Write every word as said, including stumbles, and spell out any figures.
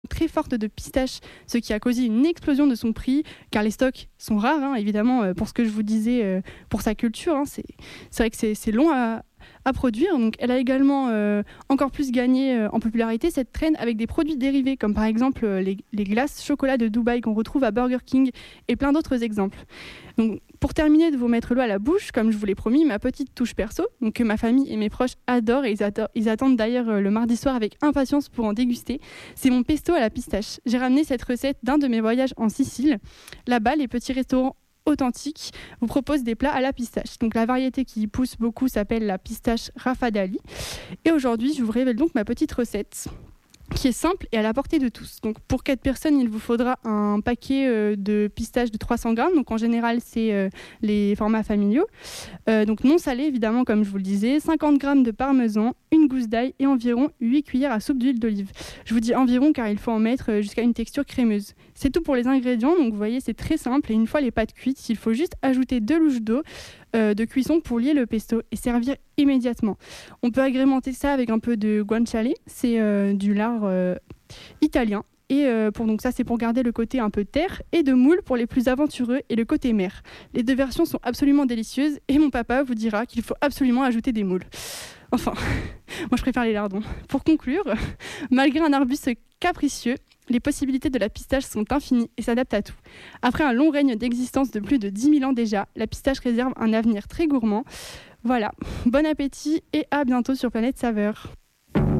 très forte de pistaches, ce qui a causé une explosion de son prix, car les stocks sont rares, hein, évidemment, euh, pour ce que je vous disais, euh, pour sa culture. Hein, c'est, c'est vrai que c'est, c'est long à, à produire. Donc, elle a également euh, encore plus gagné euh, en popularité, cette traîne, avec des produits dérivés, comme par exemple euh, les, les glaces chocolat de Dubaï qu'on retrouve à Burger King, et plein d'autres exemples. Donc, pour terminer de vous mettre l'eau à la bouche, comme je vous l'ai promis, ma petite touche perso, donc que ma famille et mes proches adorent, et ils, adorent, ils attendent d'ailleurs euh, le mardi soir avec impatience pour en déguster, c'est mon pesto à la pistache. J'ai ramené cette recette d'un de mes voyages en Sicile. Là-bas, les petits restaurants authentiques vous proposent des plats à la pistache. Donc la variété qui y pousse beaucoup s'appelle la pistache Rafadali. Et aujourd'hui, je vous révèle donc ma petite recette, qui est simple et à la portée de tous. Donc pour quatre personnes, il vous faudra un paquet euh, de pistaches de trois cents grammes. Donc en général, c'est euh, les formats familiaux. Euh, donc non salé, évidemment, comme je vous le disais. cinquante grammes de parmesan, une gousse d'ail et environ huit cuillères à soupe d'huile d'olive. Je vous dis environ car il faut en mettre jusqu'à une texture crémeuse. C'est tout pour les ingrédients. Donc vous voyez, c'est très simple. Et une fois les pâtes cuites, il faut juste ajouter deux louches d'eau Euh, de cuisson pour lier le pesto et servir immédiatement. On peut agrémenter ça avec un peu de guanciale, c'est euh, du lard euh, italien. Et euh, pour, donc ça, c'est pour garder le côté un peu terre, et de moule pour les plus aventureux et le côté mer. Les deux versions sont absolument délicieuses et mon papa vous dira qu'il faut absolument ajouter des moules. Enfin, moi je préfère les lardons. Pour conclure, malgré un arbuste capricieux, les possibilités de la pistache sont infinies et s'adaptent à tout. Après un long règne d'existence de plus de dix mille ans déjà, la pistache réserve un avenir très gourmand. Voilà, bon appétit et à bientôt sur Planète Saveur.